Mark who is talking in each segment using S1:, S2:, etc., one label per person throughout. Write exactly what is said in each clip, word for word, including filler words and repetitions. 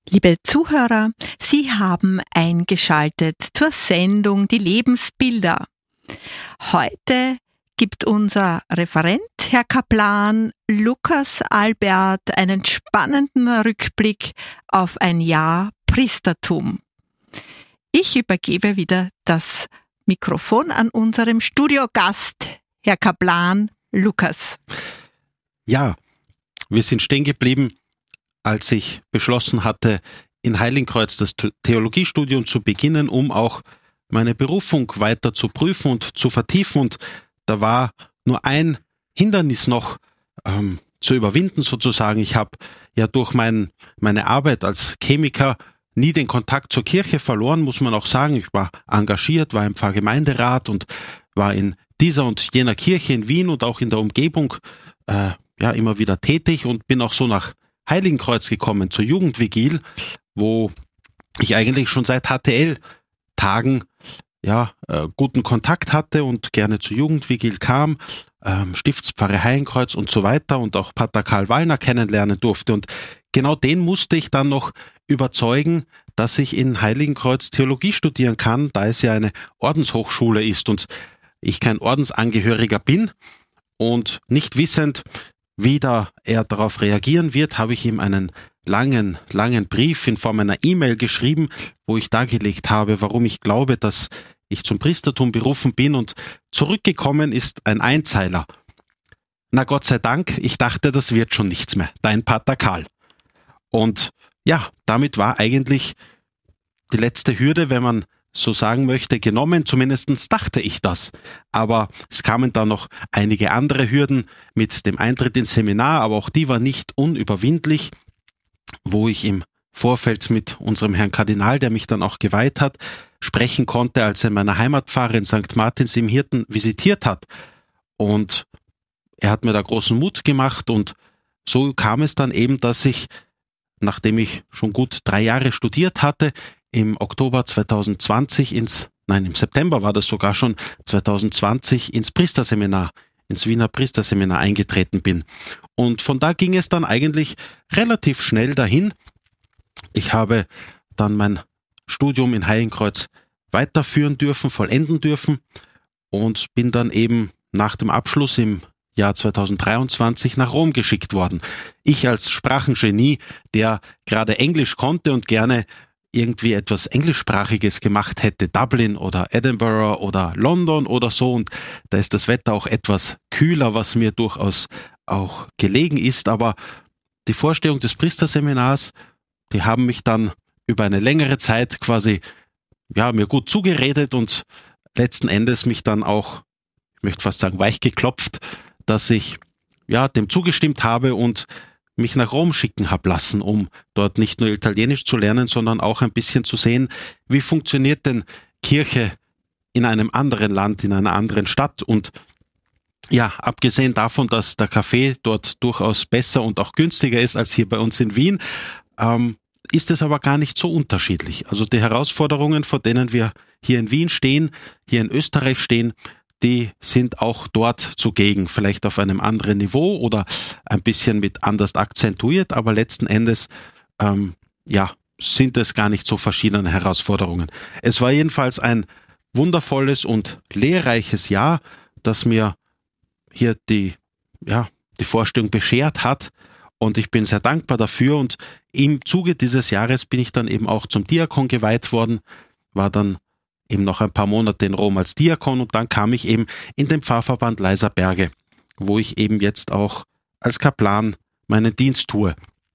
S1: Liebe Zuhörer, Sie haben eingeschaltet zur Sendung Die Lebensbilder. Heute gibt unser Referent, Herr Kaplan, Lukas Albert, einen spannenden Rückblick auf ein Jahr Priestertum. Ich übergebe wieder das Mikrofon an unserem Studiogast, Herr Kaplan, Lukas.
S2: Ja, wir sind stehen geblieben, als ich beschlossen hatte, in Heiligenkreuz das Theologiestudium zu beginnen, um auch meine Berufung weiter zu prüfen und zu vertiefen. Und da war nur ein Hindernis noch ähm, zu überwinden sozusagen. Ich habe ja durch mein, meine Arbeit als Chemiker nie den Kontakt zur Kirche verloren, muss man auch sagen. Ich war engagiert, war im Pfarrgemeinderat und war in dieser und jener Kirche in Wien und auch in der Umgebung äh, ja immer wieder tätig und bin auch so nach Heiligenkreuz gekommen, zur Jugendvigil, wo ich eigentlich schon seit H T L-Tagen ja, äh, guten Kontakt hatte und gerne zur Jugendvigil kam, ähm, Stiftspfarre Heiligenkreuz und so weiter und auch Pater Karl Wallner kennenlernen durfte. Und genau den musste ich dann noch überzeugen, dass ich in Heiligenkreuz Theologie studieren kann, da es ja eine Ordenshochschule ist und ich kein Ordensangehöriger bin. Und nicht wissend, wie da er darauf reagieren wird, habe ich ihm einen langen, langen Brief in Form einer E-Mail geschrieben, wo ich dargelegt habe, warum ich glaube, dass ich zum Priestertum berufen bin, und zurückgekommen ist ein Einzeiler. Na Gott sei Dank, ich dachte, das wird schon nichts mehr. Dein Pater Karl. Und ja, damit war eigentlich die letzte Hürde, wenn man so sagen möchte, genommen. Zumindest dachte ich das. Aber es kamen da noch einige andere Hürden mit dem Eintritt ins Seminar, aber auch die war nicht unüberwindlich, wo ich im Vorfeld mit unserem Herrn Kardinal, der mich dann auch geweiht hat, sprechen konnte, als er in meiner Heimatpfarre in Sankt Martins im Hirten visitiert hat. Und er hat mir da großen Mut gemacht und so kam es dann eben, dass ich, nachdem ich schon gut drei Jahre studiert hatte, im Oktober zweitausendzwanzig ins, nein, im September war das sogar schon, zweitausendzwanzig ins Priesterseminar, ins Wiener Priesterseminar eingetreten bin. Und von da ging es dann eigentlich relativ schnell dahin. Ich habe dann mein Studium in Heiligenkreuz weiterführen dürfen, vollenden dürfen und bin dann eben nach dem Abschluss im Jahr zweitausenddreiundzwanzig nach Rom geschickt worden. Ich als Sprachengenie, der gerade Englisch konnte und gerne irgendwie etwas Englischsprachiges gemacht hätte, Dublin oder Edinburgh oder London oder so, und da ist das Wetter auch etwas kühler, was mir durchaus auch gelegen ist, aber die Vorstellung des Priesterseminars, die haben mich dann über eine längere Zeit quasi, ja, mir gut zugeredet und letzten Endes mich dann auch, ich möchte fast sagen, weich geklopft, dass ich, ja, dem zugestimmt habe und mich nach Rom schicken habe lassen, um dort nicht nur Italienisch zu lernen, sondern auch ein bisschen zu sehen, wie funktioniert denn Kirche in einem anderen Land, in einer anderen Stadt. Und ja, abgesehen davon, dass der Kaffee dort durchaus besser und auch günstiger ist als hier bei uns in Wien, ähm, ist es aber gar nicht so unterschiedlich. Also die Herausforderungen, vor denen wir hier in Wien stehen, hier in Österreich stehen, die sind auch dort zugegen, vielleicht auf einem anderen Niveau oder ein bisschen mit anders akzentuiert, aber letzten Endes ähm, ja, sind es gar nicht so verschiedene Herausforderungen. Es war jedenfalls ein wundervolles und lehrreiches Jahr, das mir hier die, ja, die Vorstellung beschert hat, und ich bin sehr dankbar dafür, und im Zuge dieses Jahres bin ich dann eben auch zum Diakon geweiht worden, war dann eben noch ein paar Monate in Rom als Diakon und dann kam ich eben in den Pfarrverband Leiserberge, wo ich eben jetzt auch als Kaplan meinen Dienst tue.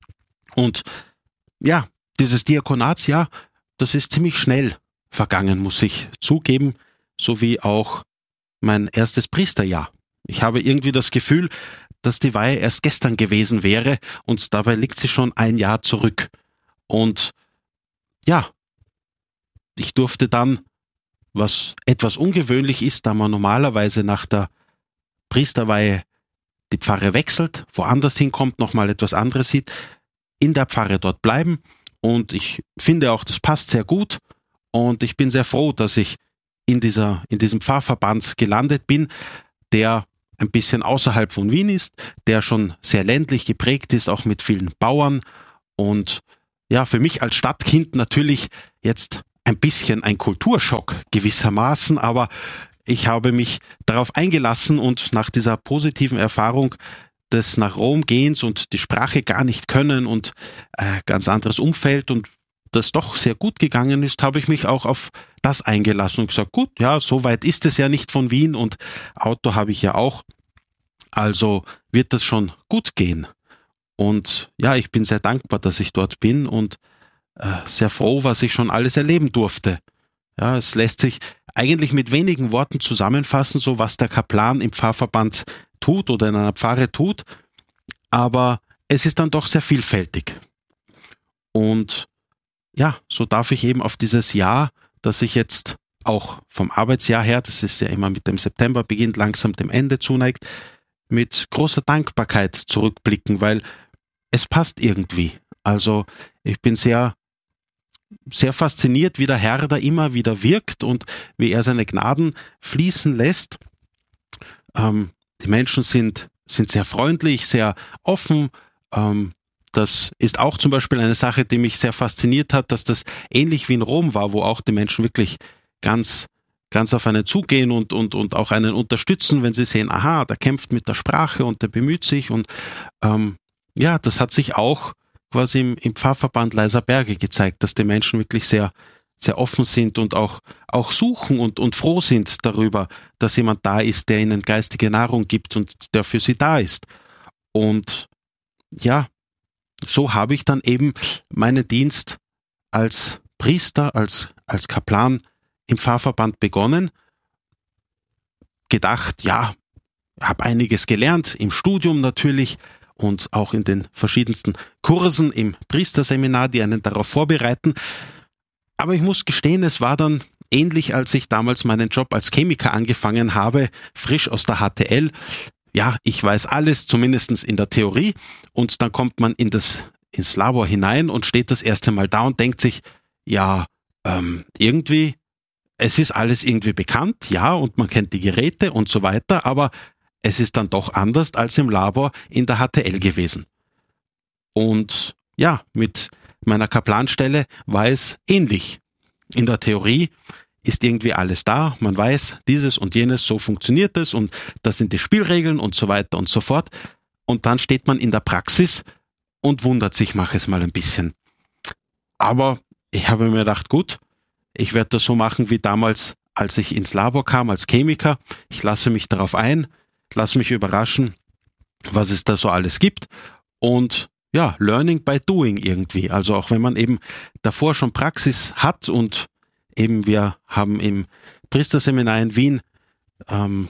S2: Und ja, dieses Diakonatsjahr, das ist ziemlich schnell vergangen, muss ich zugeben, sowie auch mein erstes Priesterjahr. Ich habe irgendwie das Gefühl, dass die Weihe erst gestern gewesen wäre und dabei liegt sie schon ein Jahr zurück. Und ja, ich durfte dann, was etwas ungewöhnlich ist, da man normalerweise nach der Priesterweihe die Pfarre wechselt, woanders hinkommt, nochmal etwas anderes sieht, in der Pfarre dort bleiben. Und ich finde auch, das passt sehr gut. Und ich bin sehr froh, dass ich in dieser, in diesem Pfarrverband gelandet bin, der ein bisschen außerhalb von Wien ist, der schon sehr ländlich geprägt ist, auch mit vielen Bauern. Und ja, für mich als Stadtkind natürlich jetzt ein bisschen ein Kulturschock gewissermaßen, aber ich habe mich darauf eingelassen und nach dieser positiven Erfahrung des nach Rom gehens und die Sprache gar nicht können und äh, ganz anderes Umfeld und das doch sehr gut gegangen ist, habe ich mich auch auf das eingelassen und gesagt, gut, ja, so weit ist es ja nicht von Wien und Auto habe ich ja auch, also wird das schon gut gehen. Und ja, ich bin sehr dankbar, dass ich dort bin und äh, sehr froh, was ich schon alles erleben durfte. Ja, es lässt sich eigentlich mit wenigen Worten zusammenfassen, so was der Kaplan im Pfarrverband tut oder in einer Pfarre tut, aber es ist dann doch sehr vielfältig. Und ja, so darf ich eben auf dieses Jahr, das ich jetzt auch vom Arbeitsjahr her, das ist ja immer mit dem September beginnt, langsam dem Ende zuneigt, mit großer Dankbarkeit zurückblicken, weil es passt irgendwie. Also ich bin sehr, sehr fasziniert, wie der Herr da immer wieder wirkt und wie er seine Gnaden fließen lässt. Ähm, die Menschen sind, sind sehr freundlich, sehr offen. Ähm, das ist auch zum Beispiel eine Sache, die mich sehr fasziniert hat, dass das ähnlich wie in Rom war, wo auch die Menschen wirklich ganz ganz auf einen zugehen und, und, und auch einen unterstützen, wenn sie sehen, aha, der kämpft mit der Sprache und der bemüht sich. Und ähm, ja, das hat sich auch quasi im, im Pfarrverband Leiser Berge gezeigt, dass die Menschen wirklich sehr, sehr offen sind und auch, auch suchen und, und froh sind darüber, dass jemand da ist, der ihnen geistige Nahrung gibt und der für sie da ist. Und ja, so habe ich dann eben meinen Dienst als Priester, als, als Kaplan im Pfarrverband begonnen, gedacht, ja, habe einiges gelernt, im Studium natürlich und auch in den verschiedensten Kursen im Priesterseminar, die einen darauf vorbereiten. Aber ich muss gestehen, es war dann ähnlich, als ich damals meinen Job als Chemiker angefangen habe, frisch aus der H T L. Ja, ich weiß alles, zumindest in der Theorie, und dann kommt man in das, ins Labor hinein und steht das erste Mal da und denkt sich, ja, ähm, irgendwie es ist alles irgendwie bekannt, ja, und man kennt die Geräte und so weiter, aber es ist dann doch anders als im Labor in der H T L gewesen. Und ja, mit meiner Kaplanstelle war es ähnlich. In der Theorie ist irgendwie alles da, man weiß, dieses und jenes, so funktioniert es und das sind die Spielregeln und so weiter und so fort. Und dann steht man in der Praxis und wundert sich, mach es mal ein bisschen. Aber ich habe mir gedacht, gut, ich werde das so machen wie damals, als ich ins Labor kam als Chemiker. Ich lasse mich darauf ein, lasse mich überraschen, was es da so alles gibt. Und ja, learning by doing irgendwie. Also auch wenn man eben davor schon Praxis hat und eben wir haben im Priesterseminar in Wien ähm,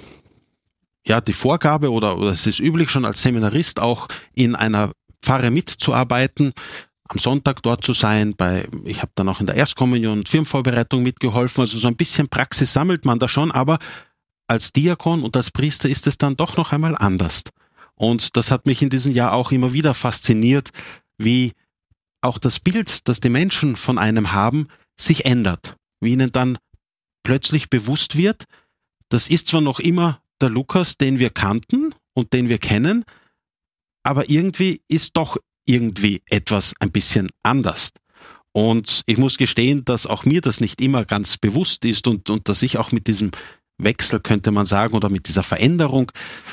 S2: ja die Vorgabe oder, oder es ist üblich schon als Seminarist auch in einer Pfarre mitzuarbeiten, am Sonntag dort zu sein, bei, ich habe dann auch in der Erstkommunion und Firmenvorbereitung mitgeholfen, also so ein bisschen Praxis sammelt man da schon, aber als Diakon und als Priester ist es dann doch noch einmal anders. Und das hat mich in diesem Jahr auch immer wieder fasziniert, wie auch das Bild, das die Menschen von einem haben, sich ändert. Wie ihnen dann plötzlich bewusst wird, das ist zwar noch immer der Lukas, den wir kannten und den wir kennen, aber irgendwie ist doch irgendwie etwas ein bisschen anders. Und ich muss gestehen, dass auch mir das nicht immer ganz bewusst ist und, und dass ich auch mit diesem Wechsel, könnte man sagen, oder mit dieser Veränderung,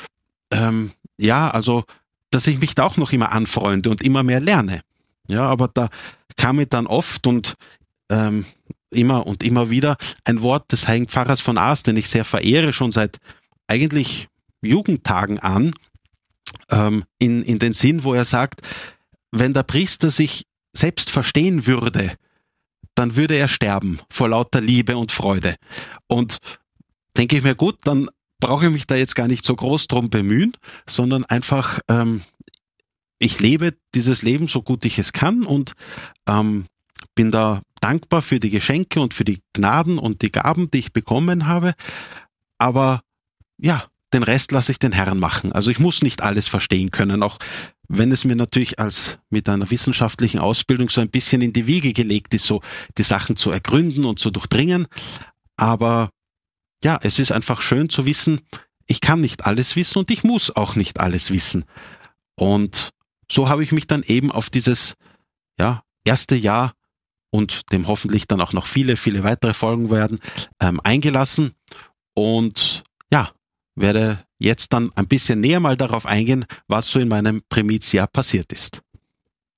S2: ähm, ja, also, dass ich mich da auch noch immer anfreunde und immer mehr lerne. Ja, aber da kam mir dann oft und ähm, immer und immer wieder ein Wort des Heiligen Pfarrers von Ars, den ich sehr verehre, schon seit eigentlich Jugendtagen an, ähm, in, in den Sinn, wo er sagt, wenn der Priester sich selbst verstehen würde, dann würde er sterben vor lauter Liebe und Freude. Und denke ich mir, gut, dann brauche ich mich da jetzt gar nicht so groß drum bemühen, sondern einfach, ähm, ich lebe dieses Leben so gut ich es kann und ähm, bin da dankbar für die Geschenke und für die Gnaden und die Gaben, die ich bekommen habe. Aber ja, den Rest lasse ich den Herrn machen. Also ich muss nicht alles verstehen können, auch wenn es mir natürlich als mit einer wissenschaftlichen Ausbildung so ein bisschen in die Wiege gelegt ist, so die Sachen zu ergründen und zu durchdringen. Aber ja, es ist einfach schön zu wissen, ich kann nicht alles wissen und ich muss auch nicht alles wissen. Und so habe ich mich dann eben auf dieses, ja, erste Jahr und dem hoffentlich dann auch noch viele, viele weitere Folgen werden, ähm, eingelassen und ja, werde jetzt dann ein bisschen näher mal darauf eingehen, was so in meinem Primizjahr passiert ist.